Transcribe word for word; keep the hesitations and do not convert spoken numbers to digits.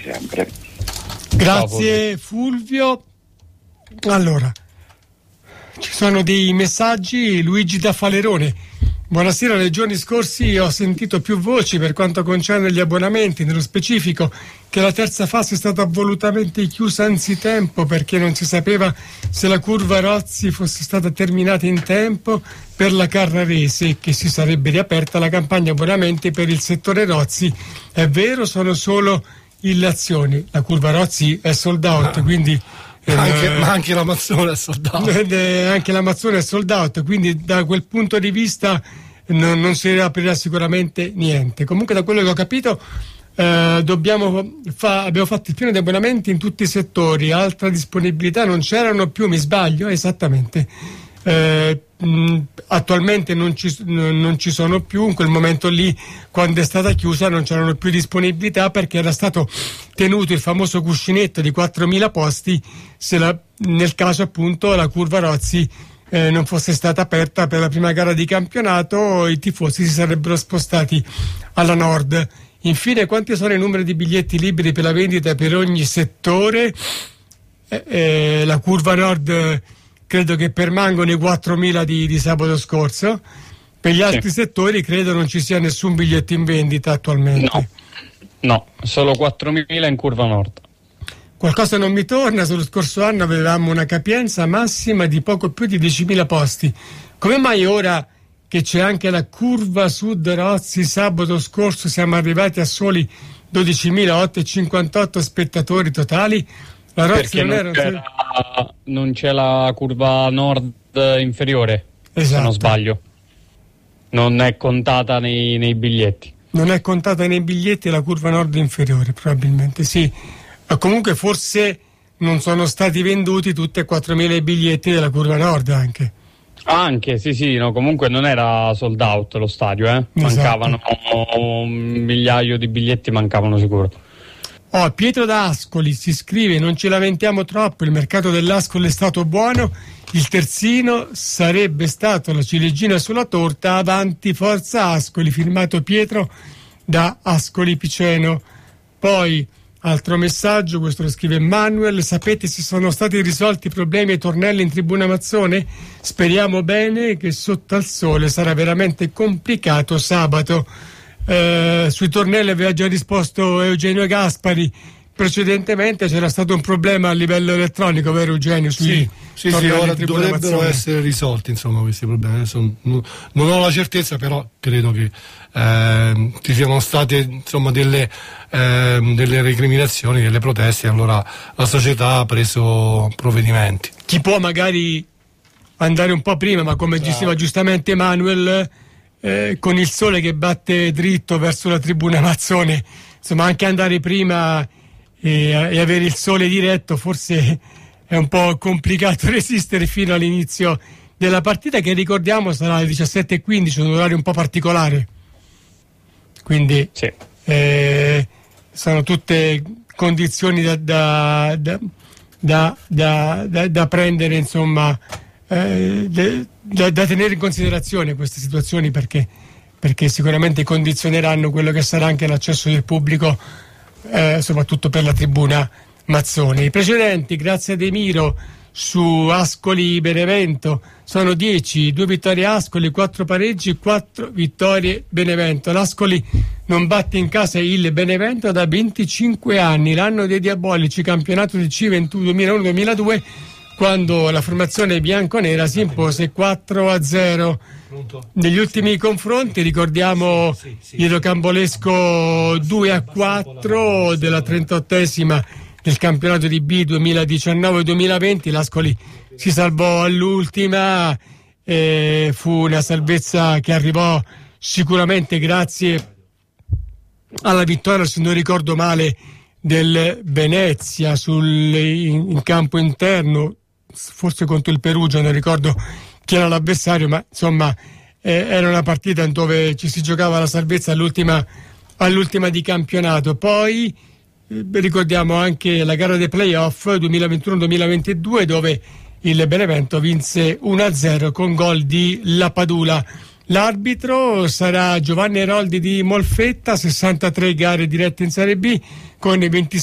sempre. Grazie Fulvio. Allora, ci sono dei messaggi. Luigi da Falerone: buonasera, nei giorni scorsi ho sentito più voci per quanto concerne gli abbonamenti, nello specifico che la terza fase è stata volutamente chiusa anzitempo perché non si sapeva se la curva Rozzi fosse stata terminata in tempo per la Carrarese e che si sarebbe riaperta la campagna abbonamenti per il settore Rozzi. È vero, sono solo illazioni. La curva Rozzi è sold out, ah. quindi eh, anche, ma anche la Mazzone è sold out. Eh, anche la Mazzone è sold out, quindi da quel punto di vista non, non si riaprirà sicuramente niente. Comunque, da quello che ho capito, eh, dobbiamo fa, abbiamo fatto il pieno di abbonamenti in tutti i settori. Altra disponibilità non c'erano più, mi sbaglio? Esattamente. Eh, mh, attualmente non ci, n- non ci sono più. In quel momento lì, quando è stata chiusa, non c'erano più disponibilità perché era stato tenuto il famoso cuscinetto di quattromila posti se la, nel caso appunto la curva Rozzi eh, non fosse stata aperta per la prima gara di campionato. I tifosi si sarebbero spostati alla nord. Infine, quanti sono i numeri di biglietti liberi per la vendita per ogni settore? Eh, eh, la curva nord eh, credo che permangono i quattromila di, di sabato scorso. Per gli altri sì. settori credo non ci sia nessun biglietto in vendita attualmente. No, no, solo quattromila in curva nord. Qualcosa non mi torna. Sullo scorso anno avevamo una capienza massima di poco più di diecimila posti. Come mai ora che c'è anche la curva sud Rozzi sabato scorso siamo arrivati a soli dodicimilaottocentocinquantotto spettatori totali? La Rozzi Perché non, non, era... c'era, non c'è la curva nord inferiore, esatto. se non sbaglio. Non è contata nei, nei biglietti. Non è contata nei biglietti la curva nord inferiore, probabilmente, sì. Ma comunque forse non sono stati venduti tutti e quattromila i biglietti della curva nord anche. Anche, sì, sì, no, comunque non era sold out lo stadio, eh. Mancavano esatto. un migliaio di biglietti, mancavano sicuro. Oh, Pietro da Ascoli si scrive: non ci lamentiamo troppo, il mercato dell'Ascoli è stato buono, il terzino sarebbe stato la ciliegina sulla torta, avanti forza Ascoli, firmato Pietro da Ascoli Piceno. Poi altro messaggio, questo lo scrive Manuel: sapete se sono stati risolti i problemi ai tornelli in Tribuna Mazzone? Speriamo bene, che sotto al sole sarà veramente complicato sabato. Eh, sui tornelli aveva già risposto Eugenio Gaspari precedentemente. C'era stato un problema a livello elettronico, vero Eugenio? Sui sì, sì, sì, ora dovrebbero Mazzone. essere risolti insomma questi problemi. Adesso non, non ho la certezza, però credo che eh, ci siano state insomma delle, eh, delle recriminazioni, delle proteste, allora la società ha preso provvedimenti. Chi può magari andare un po' prima, ma come Bravo. diceva giustamente Manuel, Eh, con il sole che batte dritto verso la Tribuna Mazzone, insomma anche andare prima e, e avere il sole diretto forse è un po' complicato resistere fino all'inizio della partita, che ricordiamo sarà alle diciassette e quindici, un orario un po' particolare, quindi sì. eh, sono tutte condizioni da, da, da, da, da, da, da prendere insomma eh, de, Da, da tenere in considerazione queste situazioni, perché, perché sicuramente condizioneranno quello che sarà anche l'accesso del pubblico, eh, soprattutto per la Tribuna Mazzone. I precedenti, grazie ad Emiro, su Ascoli Benevento sono dieci, due vittorie Ascoli, quattro pareggi, quattro vittorie Benevento. L'Ascoli non batte in casa il Benevento da venticinque anni, l'anno dei diabolici, campionato di C ventuno duemilauno duemiladue, quando la formazione bianconera si impose quattro a zero. Negli ultimi confronti ricordiamo il rocambolesco due a quattro della trentottesima del campionato di B duemiladiciannove duemilaventi. L'Ascoli si salvò all'ultima, e fu una salvezza che arrivò sicuramente grazie alla vittoria, se non ricordo male, del Venezia sul, in, in campo interno, forse contro il Perugia, non ricordo chi era l'avversario, ma insomma eh, era una partita dove ci si giocava la salvezza all'ultima, all'ultima di campionato. Poi eh, ricordiamo anche la gara dei playoff duemilaventuno duemilaventidue, dove il Benevento vinse uno a zero con gol di Lapadula. L'arbitro sarà Giovanni Eroldi di Molfetta, sessantatré gare dirette in Serie B con i ventisei